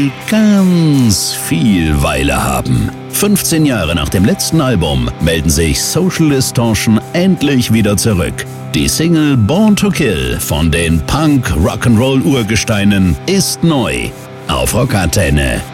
ganz viel Weile haben. 15 Jahre nach dem letzten Album melden sich Social Distortion endlich wieder zurück. Die Single Born to Kill von den Punk-Rock'n'Roll-Urgesteinen ist neu auf Rockantenne.